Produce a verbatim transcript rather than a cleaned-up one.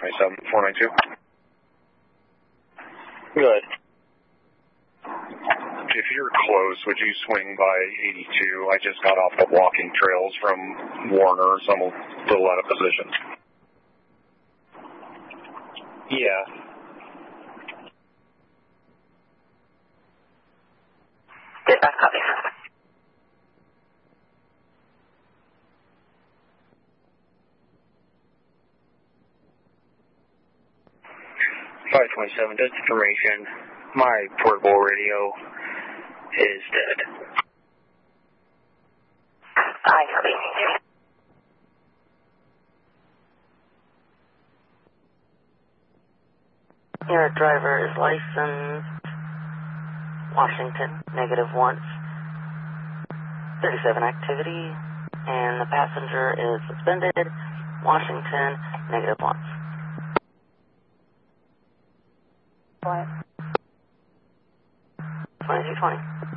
twenty-seven, four nine two. Good. If you're close, would you swing by eighty-two? I just got off the walking trails from Warner, so I'm a little out of position. Yeah. Good, back copy. five twenty-seven, just information. My portable radio is dead. I copy. Your driver is licensed Washington, negative once. thirty-seven activity, and the passenger is suspended Washington, negative once. What? twenty-two twenty.